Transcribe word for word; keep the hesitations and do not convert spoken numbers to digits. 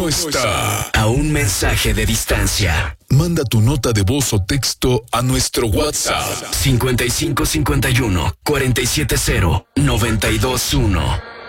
está a un mensaje de distancia. Manda tu nota de voz o texto a nuestro WhatsApp cincuenta y cinco cincuenta y uno cuarenta y siete cero noventa y dos uno.